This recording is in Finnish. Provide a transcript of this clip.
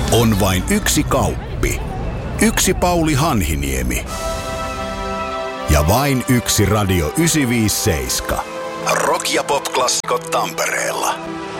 On vain yksi Kauppi, yksi Pauli Hanhiniemi ja vain yksi Radio 957. Rock- ja pop-klassikot Tampereella.